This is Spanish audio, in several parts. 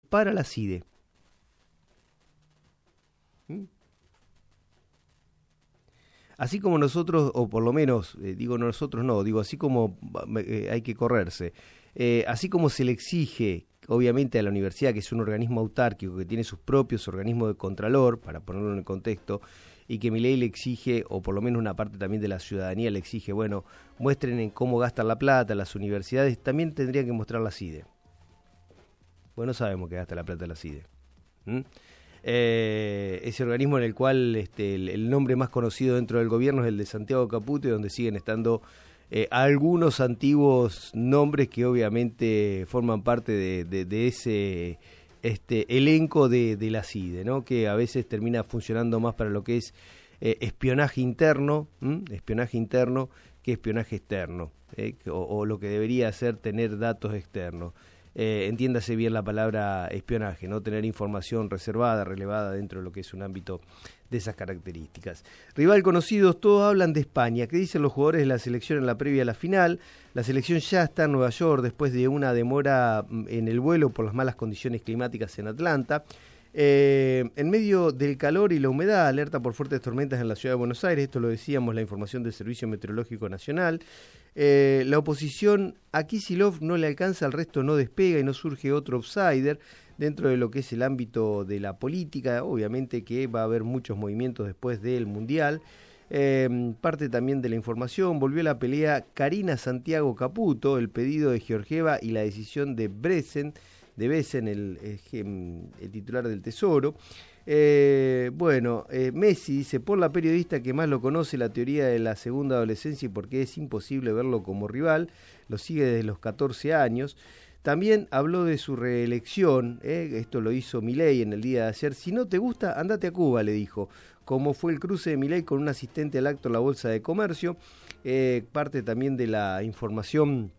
para la CIDE. Así como nosotros, o por lo menos, digo nosotros no, digo así como hay que correrse, así como se le exige, obviamente a la universidad, que es un organismo autárquico, que tiene sus propios organismos de contralor, para ponerlo en el contexto, y que Milei le exige, o por lo menos una parte también de la ciudadanía le exige, bueno, muestren en cómo gastan la plata, las universidades también tendrían que mostrar la CIDE. Bueno, sabemos que gasta la plata la CIDE. Ese organismo en el cual el nombre más conocido dentro del gobierno es el de Santiago Caputo, y donde siguen estando algunos antiguos nombres que obviamente forman parte de ese elenco de la CIDE, ¿no? Que a veces termina funcionando más para lo que es espionaje interno que espionaje externo, o lo que debería ser tener datos externos. Entiéndase bien la palabra espionaje, no tener información reservada, relevada dentro de lo que es un ámbito de esas características. Rival conocidos, todos hablan de España. ¿Qué dicen los jugadores de la selección en la previa a la final? La selección ya está en Nueva York después de una demora en el vuelo por las malas condiciones climáticas en Atlanta. En medio del calor y la humedad, alerta por fuertes tormentas en la ciudad de Buenos Aires, esto lo decíamos, la información del Servicio Meteorológico Nacional. La oposición a Kicillof no le alcanza, el resto no despega y no surge otro outsider dentro de lo que es el ámbito de la política. Obviamente que va a haber muchos movimientos después del Mundial. Parte también de la información, volvió la pelea Karina Santiago Caputo, el pedido de Georgieva y la decisión de Besen, el titular del Tesoro. Messi dice, por la periodista que más lo conoce, la teoría de la segunda adolescencia y por qué es imposible verlo como rival, lo sigue desde los 14 años. También habló de su reelección, esto lo hizo Milei en el día de ayer. Si no te gusta, andate a Cuba, le dijo, como fue el cruce de Milei con un asistente al acto en la Bolsa de Comercio. Parte también de la información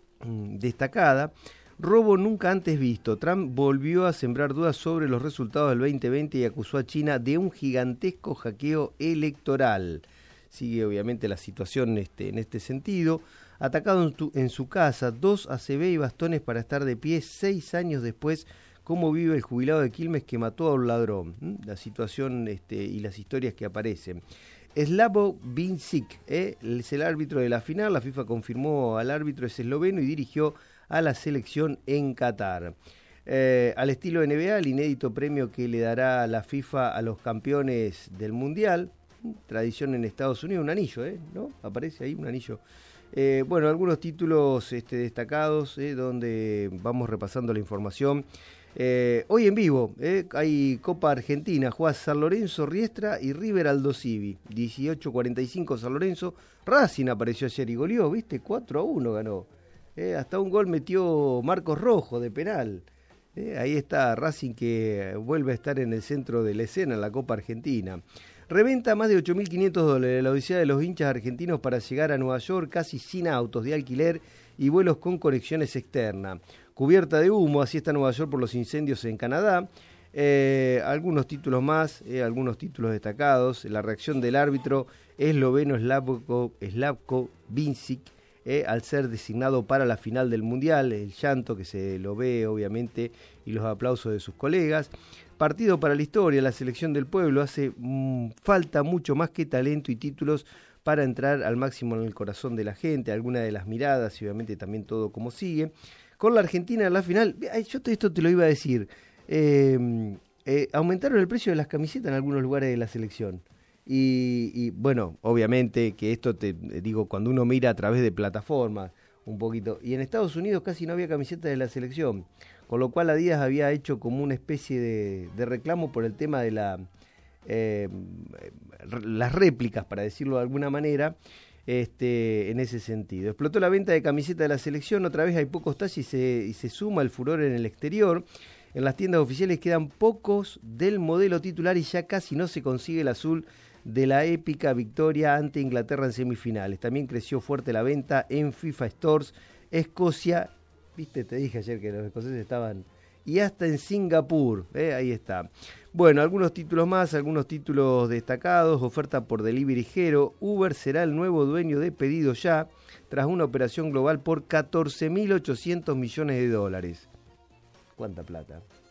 destacada. Robo nunca antes visto. Trump volvió a sembrar dudas sobre los resultados del 2020 y acusó a China de un gigantesco hackeo electoral. Sigue obviamente la situación en este sentido. Atacado en su casa, 2 ACV y bastones para estar de pie 6 años después. ¿Cómo vive el jubilado de Quilmes que mató a un ladrón? La situación y las historias que aparecen. Slavo Vincic es el árbitro de la final. La FIFA confirmó al árbitro, es esloveno y dirigió a la selección en Qatar. Al estilo NBA, el inédito premio que le dará la FIFA a los campeones del Mundial. Tradición en Estados Unidos, un anillo, ¿no? Aparece ahí un anillo. Algunos títulos destacados, donde vamos repasando la información. Hoy en vivo, hay Copa Argentina, juega San Lorenzo, Riestra y River Aldosivi. 18:45 San Lorenzo. Racing apareció ayer y goleó, ¿viste? 4-1 ganó. Hasta un gol metió Marcos Rojo de penal. Ahí está Racing, que vuelve a estar en el centro de la escena en la Copa Argentina. Reventa más de $8.500 la odisea de los hinchas argentinos para llegar a Nueva York, casi sin autos de alquiler y vuelos con conexiones externas. Cubierta de humo, así está Nueva York por los incendios en Canadá. Algunos títulos más, algunos títulos destacados. La reacción del árbitro esloveno Slavko Vincic, al ser designado para la final del Mundial, el llanto que se lo ve obviamente y los aplausos de sus colegas. Partido para la historia, la selección del pueblo, hace falta mucho más que talento y títulos para entrar al máximo en el corazón de la gente, algunas de las miradas y obviamente también todo como sigue. Con la Argentina en la final, yo todo esto te lo iba a decir, aumentaron el precio de las camisetas en algunos lugares de la selección. Y bueno, obviamente que esto te digo, cuando uno mira a través de plataformas un poquito, y en Estados Unidos casi no había camisetas de la selección, con lo cual Adidas había hecho como una especie de reclamo por el tema de las réplicas, para decirlo de alguna manera, en ese sentido. Explotó la venta de camisetas de la selección, otra vez hay pocos talles y se suma el furor en el exterior. En las tiendas oficiales quedan pocos del modelo titular y ya casi no se consigue el azul de la épica victoria ante Inglaterra en semifinales. También creció fuerte la venta en FIFA Stores, Escocia, viste, te dije ayer que los escoceses estaban, y hasta en Singapur, ahí está. Bueno, algunos títulos más, algunos títulos destacados. Oferta por Delivery Hero. Uber será el nuevo dueño de Pedido Ya, tras una operación global por $14.800 millones. ¿Cuánta plata?